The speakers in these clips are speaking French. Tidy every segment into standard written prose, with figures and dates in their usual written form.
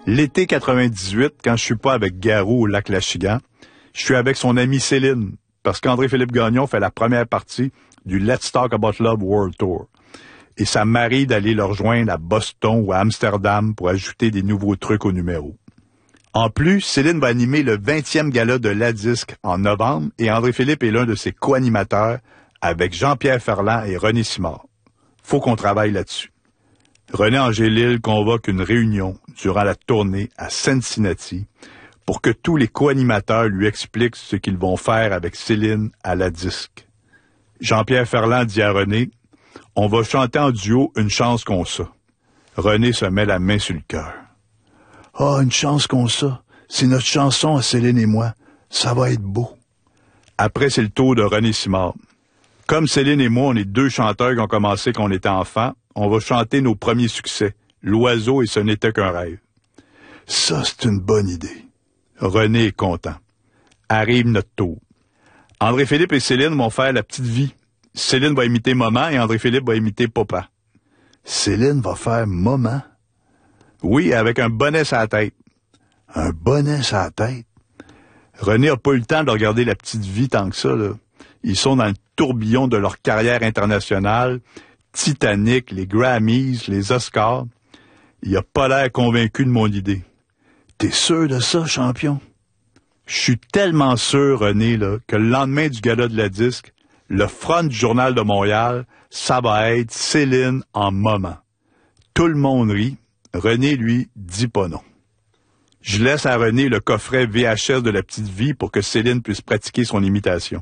L'été 98, quand je suis pas avec Garou au lac Lachigan, je suis avec son amie Céline, parce qu'André-Philippe Gagnon fait la première partie du Let's Talk About Love World Tour. Et ça m'arrive d'aller le rejoindre à Boston ou à Amsterdam pour ajouter des nouveaux trucs au numéro. En plus, Céline va animer le 20e gala de La Disque en novembre et André-Philippe est l'un de ses co-animateurs avec Jean-Pierre Ferland et René Simard. Faut qu'on travaille là-dessus. René Angélil convoque une réunion durant la tournée à Cincinnati pour que tous les co-animateurs lui expliquent ce qu'ils vont faire avec Céline à La Disque. Jean-Pierre Ferland dit à René, « On va chanter en duo une chance qu'on ça. » René se met la main sur le cœur. « Ah, une chance qu'on ça. C'est notre chanson à Céline et moi. Ça va être beau. » Après, c'est le tour de René Simard. Comme Céline et moi, on est deux chanteurs qui ont commencé quand on était enfants, on va chanter nos premiers succès, L'Oiseau et Ce n'était qu'un rêve. Ça, c'est une bonne idée. René est content. Arrive notre tour. André-Philippe et Céline vont faire La Petite Vie. Céline va imiter Maman et André-Philippe va imiter Papa. Céline va faire Maman? Oui, avec un bonnet sur la tête. Un bonnet sur la tête? René n'a pas eu le temps de regarder La Petite Vie tant que ça, là. Ils sont dans le tourbillon de leur carrière internationale, Titanic, les Grammys, les Oscars. Il a pas l'air convaincu de mon idée. T'es sûr de ça, champion? Je suis tellement sûr, René, là, que le lendemain du gala de La Disque, le front du Journal de Montréal, ça va être Céline en Maman. Tout le monde rit. René, lui, dit pas non. Je laisse à René le coffret VHS de La Petite Vie pour que Céline puisse pratiquer son imitation.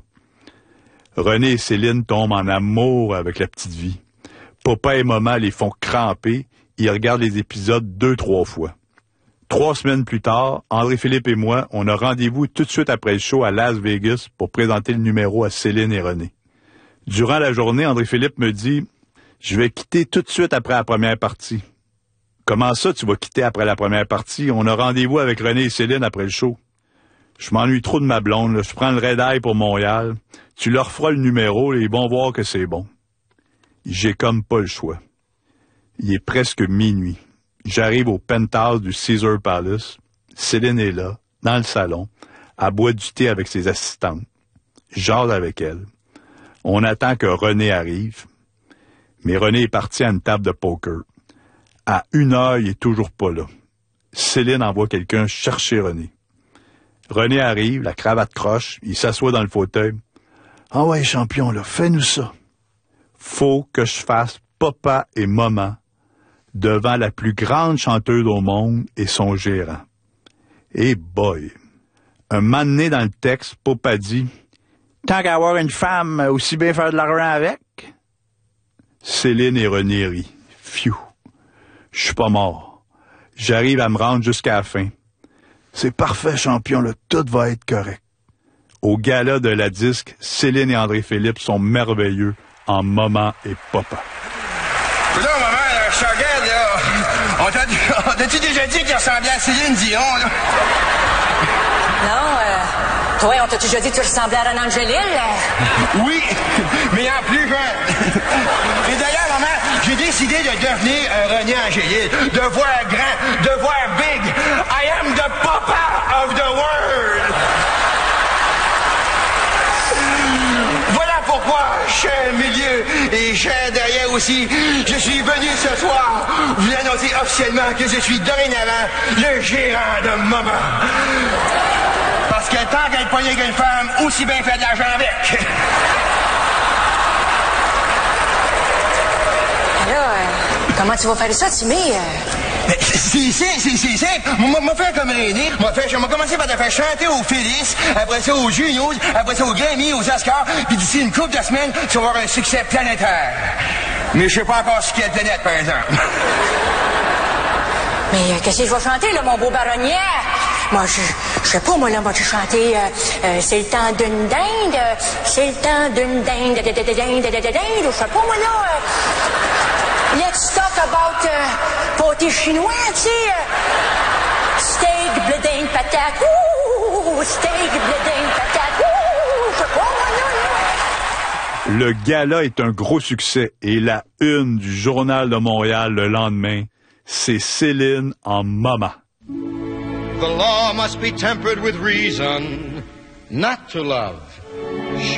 René et Céline tombent en amour avec La Petite Vie. Papa et Maman les font cramper. Ils regardent les épisodes 2-3 fois. 3 semaines plus tard, André-Philippe et moi, on a rendez-vous tout de suite après le show à Las Vegas pour présenter le numéro à Céline et René. Durant la journée, André-Philippe me dit « Je vais quitter tout de suite après la première partie. » « Comment ça, tu vas quitter après la première partie? On a rendez-vous avec René et Céline après le show. » « Je m'ennuie trop de ma blonde, là. Je prends le red-eye pour Montréal. Tu leur feras le numéro et ils vont voir que c'est bon. » J'ai comme pas le choix. Il est presque minuit. J'arrive au penthouse du Caesar Palace. Céline est là, dans le salon. Elle boit du thé avec ses assistantes. Je jase avec elle. On attend que René arrive. Mais René est parti à une table de poker. À 1h, il est toujours pas là. Céline envoie quelqu'un chercher René. René arrive, la cravate croche, il s'assoit dans le fauteuil. « Ah ouais, champion, là, fais-nous ça. » Faut que je fasse Papa et Maman devant la plus grande chanteuse au monde et son gérant. Et boy! Un moment donné dans le texte, Papa dit « Tant qu'à avoir une femme, aussi bien faire de l'argent avec. » Céline et René rient. Pfiou! Je suis pas mort. J'arrive à me rendre jusqu'à la fin. C'est parfait, champion, là, tout va être correct. Au gala de La Disque, Céline et André-Philippe sont merveilleux en Maman et Papa. Là, maman, là, je te regarde, là. On t'a-tu déjà dit qu'il ressemblait à Céline Dion, là? Non, toi, on t'a déjà dit que tu ressemblais à René Angélil? Oui, mais en plus jeune. Et d'ailleurs, maman, j'ai décidé de devenir un René Angélil, de voir grand, de voir big. I am the papa of the world. Voilà pourquoi, cher milieu et cher derrière aussi, je suis venu ce soir vous annoncer officiellement que je suis dorénavant le gérant de Maman. Parce que tant qu'elle poignée avec une femme, aussi bien faire de l'argent avec. Alors, comment tu vas faire ça, Timmy? C'est simple. M'a fait comme René. Je vais commencer par te faire chanter aux Phyllis, après ça aux Juniors, après ça aux Grammy, aux Oscars, puis d'ici une couple de semaines, tu vas avoir un succès planétaire. Mais je sais pas encore sur quelle planète, par exemple. Mais qu'est-ce que je vais chanter, là, mon beau baronnier? Moi, je sais pas, moi, là, moi, je vais chanter c'est le temps d'une dinde, c'est le temps d'une dinde, je sais pas, moi, là, let's talk about pâté chinois, tu sais, steak, bledin, patate, steak, bledin, patate, je sais pas, moi, là. Le gala est un gros succès et la une du Journal de Montréal le lendemain, c'est Céline en Maman. the law must be tempered with reason, not to love.